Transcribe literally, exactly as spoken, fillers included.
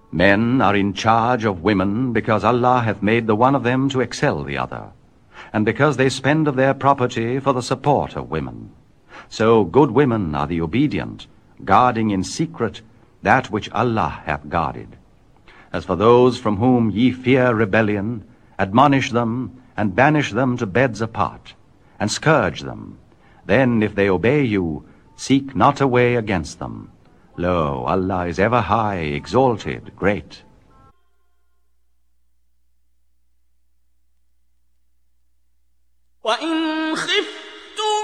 Men are in charge of women because Allah hath made the one of them to excel the other, and because they spend of their property for the support of women. So good women are the obedient, guarding in secret that which Allah hath guarded. As for those from whom ye fear rebellion, admonish them, and banish them to beds apart, and scourge them. Then, if they obey you, seek not a way against them. Lo, Allah is ever high, exalted, great. وَإِنَّ